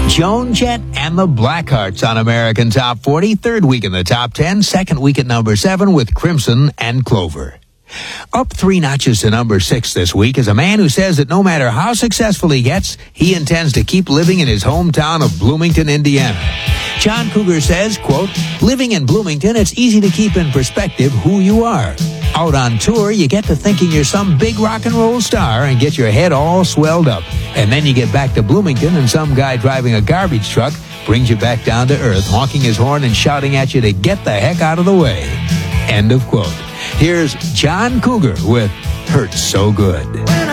Joan Jett and the Blackhearts on American Top 40. Third week in the top 10. Second week at number 7 with Crimson and Clover. Up 3 notches to number 6 this week is a man who says that no matter how successful he gets, he intends to keep living in his hometown of Bloomington, Indiana. John Cougar says, quote, "Living in Bloomington, it's easy to keep in perspective who you are. Out on tour, you get to thinking you're some big rock and roll star and get your head all swelled up. And then you get back to Bloomington and some guy driving a garbage truck brings you back down to earth, honking his horn and shouting at you to get the heck out of the way." End of quote. Here's John Cougar with Hurts So Good.